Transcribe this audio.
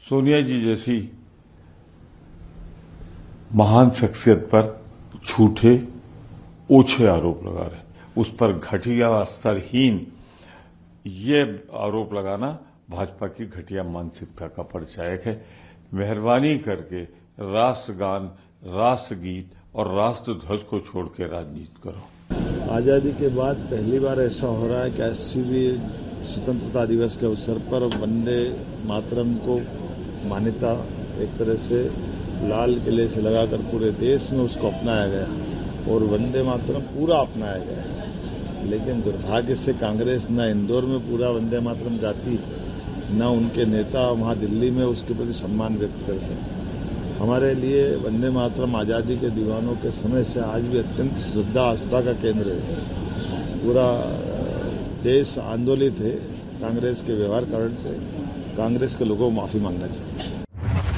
सोनिया जी जैसी महान शख्सियत पर झूठे ओछे आरोप लगा रहे, उस पर घटिया स्तरहीन ये आरोप लगाना भाजपा की घटिया मानसिकता का परिचायक है। मेहरबानी करके राष्ट्रगान, राष्ट्रगीत और राष्ट्रध्वज को छोड़ के राजनीति करो। आजादी के बाद पहली बार ऐसा हो रहा है कि 80वें स्वतंत्रता दिवस के अवसर पर वंदे मातरम को मान्यता एक तरह से लाल किले से लगाकर पूरे देश में उसको अपनाया गया और वंदे मातरम पूरा अपनाया गया। लेकिन दुर्भाग्य से कांग्रेस न इंदौर में पूरा वंदे मातरम गाती, न उनके नेता वहां दिल्ली में उसके प्रति सम्मान व्यक्त करते। हमारे लिए वंदे मातरम आजादी के दीवानों के समय से आज भी अत्यंत श्रद्धा आस्था का केंद्र है। पूरा देश आंदोलित है कांग्रेस के व्यवहार कारण से। कांग्रेस के लोगों को माफी मांगना चाहिए।